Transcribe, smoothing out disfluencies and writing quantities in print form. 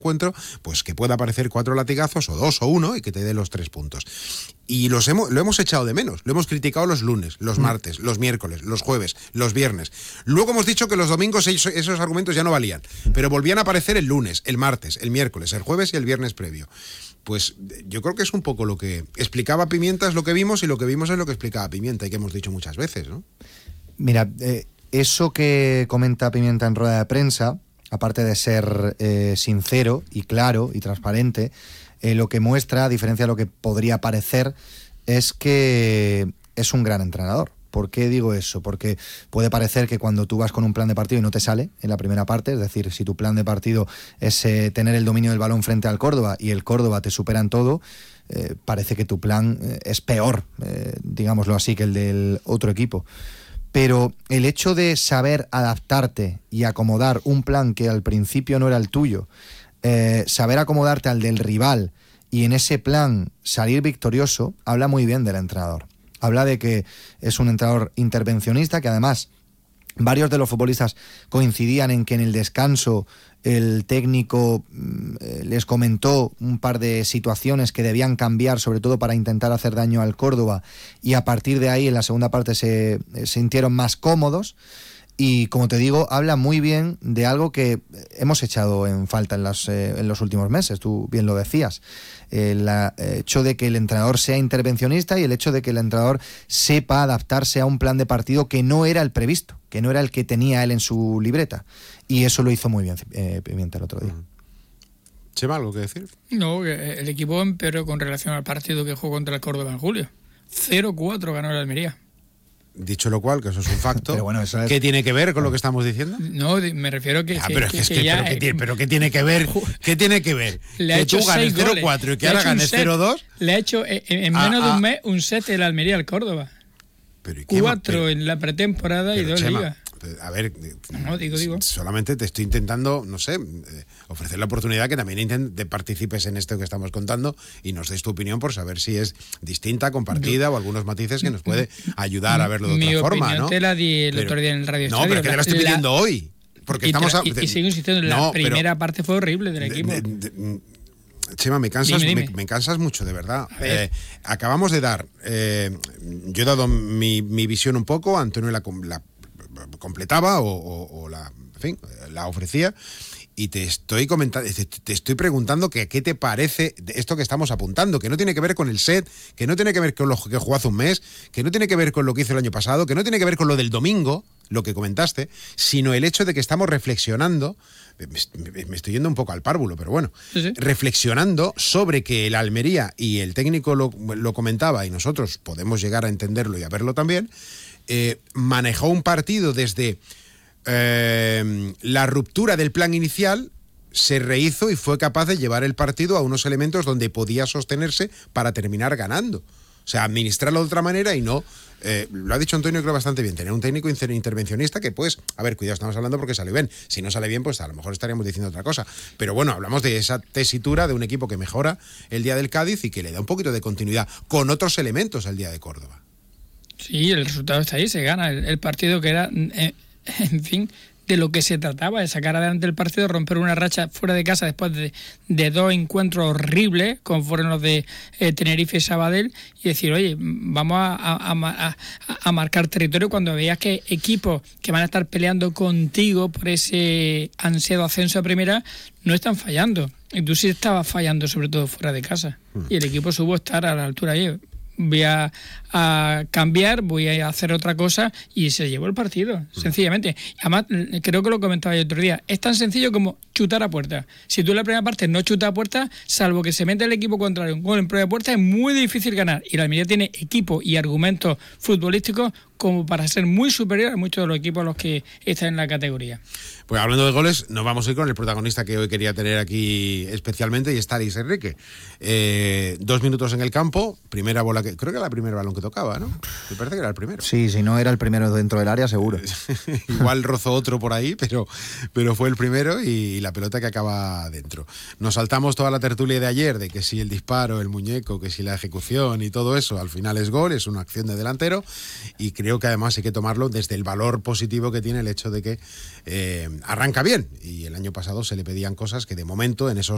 encuentro, pues que pueda aparecer 4 latigazos o 2 o 1 y que te dé los 3 puntos. Y lo hemos echado de menos, lo hemos criticado los lunes, los martes, los miércoles, los jueves, los viernes. Luego hemos dicho que los domingos esos argumentos ya no valían, pero volvían a aparecer el lunes, el martes, el miércoles, el jueves y el viernes previo. Pues yo creo que es un poco lo que explicaba Pimienta, es lo que vimos, y lo que vimos es lo que explicaba Pimienta y que hemos dicho muchas veces, ¿no? Mira, eso que comenta Pimienta en rueda de prensa, aparte de ser sincero y claro y transparente, lo que muestra, a diferencia de lo que podría parecer, es que es un gran entrenador. ¿Por qué digo eso? Porque puede parecer que cuando tú vas con un plan de partido y no te sale en la primera parte, es decir, si tu plan de partido es tener el dominio del balón frente al Córdoba y el Córdoba te supera en todo, parece que tu plan es peor, digámoslo así, que el del otro equipo. Pero el hecho de saber adaptarte y acomodar un plan que al principio no era el tuyo, saber acomodarte al del rival y en ese plan salir victorioso, habla muy bien del entrenador. Habla de que es un entrenador intervencionista, que además varios de los futbolistas coincidían en que en el descanso el técnico les comentó un par de situaciones que debían cambiar, sobre todo para intentar hacer daño al Córdoba, y a partir de ahí en la segunda parte se sintieron más cómodos. Y como te digo, habla muy bien de algo que hemos echado en falta en los últimos meses, tú bien lo decías. El hecho de que el entrenador sea intervencionista y el hecho de que el entrenador sepa adaptarse a un plan de partido que no era el previsto, que no era el que tenía él en su libreta. Y eso lo hizo muy bien Pimienta el otro día. ¿Chema, algo que decir? No, el equipo empeoró con relación al partido que jugó contra el Córdoba en julio. 0-4 ganó el Almería. Dicho lo cual, que eso es un facto. Pero bueno, eso es... ¿Qué tiene que ver con lo que estamos diciendo? No, me refiero que... Pero ¿qué tiene que ver? ¿Qué tiene que ver? Le ha que hecho tú ganes 0-4 y que ahora ganes 0-2. Le ha hecho en menos de un mes un set el Almería al Córdoba. Pero 4 en la pretemporada y 2 ligas. A ver, no, digo. Solamente te estoy intentando, no sé, ofrecer la oportunidad que también participes en esto que estamos contando y nos des tu opinión por saber si es distinta, compartida o algunos matices que nos puede ayudar a verlo de otra forma, ¿no? Mi opinión te la di el otro día en el Radio Estadio. No, pero que te la estoy pidiendo hoy. Porque y sigo insistiendo, la primera parte fue horrible del equipo. Chema, me cansas, Dime. Me cansas mucho, de verdad. Acabamos de dar, yo he dado mi visión un poco, Antonio la completaba o la ofrecía, y te estoy comentando, te estoy preguntando que qué te parece de esto que estamos apuntando, que no tiene que ver con el set, que no tiene que ver con lo que jugó hace un mes, que no tiene que ver con lo que hizo el año pasado, que no tiene que ver con lo del domingo, lo que comentaste, sino el hecho de que estamos reflexionando, me estoy yendo un poco al párvulo, pero bueno, sí. Reflexionando sobre que el Almería, y el técnico lo comentaba, y nosotros podemos llegar a entenderlo y a verlo también, manejó un partido desde la ruptura del plan inicial, se rehizo y fue capaz de llevar el partido a unos elementos donde podía sostenerse para terminar ganando. O sea, administrarlo de otra manera y no... lo ha dicho Antonio, creo bastante bien, tener un técnico intervencionista que pues, a ver, cuidado, estamos hablando porque sale bien, si no sale bien pues a lo mejor estaríamos diciendo otra cosa, pero bueno, hablamos de esa tesitura de un equipo que mejora el día del Cádiz y que le da un poquito de continuidad con otros elementos al día de Córdoba. Sí, el resultado está ahí, se gana el partido que era, en fin, de lo que se trataba, de sacar adelante el partido, romper una racha fuera de casa después de 2 encuentros horribles, como fueron los de Tenerife y Sabadell, y decir, oye, vamos a marcar territorio cuando veas que equipos que van a estar peleando contigo por ese ansiado ascenso a primera no están fallando. Y tú sí estabas fallando, sobre todo fuera de casa. Y el equipo supo estar a la altura ayer. Voy a cambiar, voy a hacer otra cosa, y se llevó el partido, sencillamente. Además, creo que lo comentaba yo el otro día, es tan sencillo como chutar a puerta. Si tú en la primera parte no chutas a puerta, salvo que se mete el equipo contrario un gol en propia puerta, es muy difícil ganar. Y la Almería tiene equipo y argumentos futbolísticos como para ser muy superior a muchos de los equipos a los que están en la categoría. Pues hablando de goles, nos vamos a ir con el protagonista que hoy quería tener aquí especialmente, y está Luis Enrique. 2 minutos en el campo, primera bola, creo que era la primera balón que tocaba, ¿no? Me parece que era el primero. Sí, si no era el primero dentro del área, seguro. Igual rozó otro por ahí, pero fue el primero y la pelota que acaba dentro. Nos saltamos toda la tertulia de ayer, de que si el disparo, el muñeco, que si la ejecución y todo eso, al final es gol, es una acción de delantero, y creo que además hay que tomarlo desde el valor positivo que tiene el hecho de que arranca bien, y el año pasado se le pedían cosas que de momento en esos